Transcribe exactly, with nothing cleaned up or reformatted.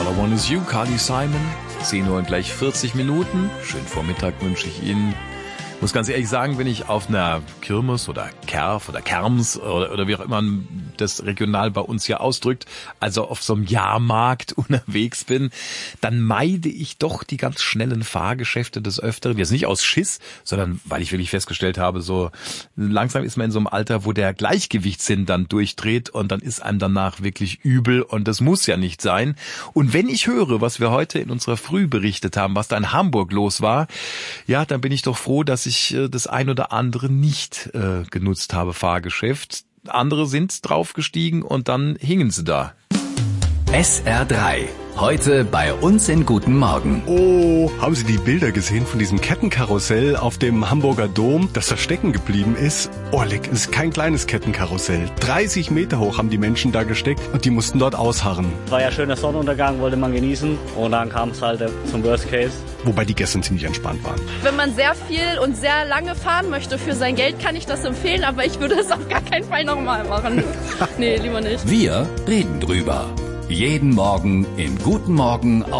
All I Want Is You, Carly Simon. zehn Uhr und gleich vierzig Minuten. Schönen Vormittag wünsche ich Ihnen. Ich muss ganz ehrlich sagen, wenn ich auf einer Kirmes oder Kerf oder Kerms oder, oder wie auch immer man das regional bei uns hier ausdrückt, also auf so einem Jahrmarkt unterwegs bin, dann meide ich doch die ganz schnellen Fahrgeschäfte des Öfteren. Jetzt nicht aus Schiss, sondern weil ich wirklich festgestellt habe, so langsam ist man in so einem Alter, wo der Gleichgewichtssinn dann durchdreht und dann ist einem danach wirklich übel und das muss ja nicht sein. Und wenn ich höre, was wir heute in unserer Früh berichtet haben, was da in Hamburg los war, ja, dann bin ich doch froh, dass ich äh, das ein oder andere nicht äh, genutzt habe, Fahrgeschäft. Andere sind draufgestiegen und dann hingen sie da. S R drei. Heute bei uns in Guten Morgen. Oh, haben Sie die Bilder gesehen von diesem Kettenkarussell auf dem Hamburger Dom, das da stecken geblieben ist? Oh, leck, es ist kein kleines Kettenkarussell. dreißig Meter hoch haben die Menschen da gesteckt und die mussten dort ausharren. War ja schöner Sonnenuntergang, wollte man genießen und dann kam es halt zum Worst Case. Wobei die gestern ziemlich entspannt waren. Wenn man sehr viel und sehr lange fahren möchte für sein Geld, kann ich das empfehlen, aber ich würde es auf gar keinen Fall nochmal machen. Nee, lieber nicht. Wir reden drüber. Jeden Morgen in Guten Morgen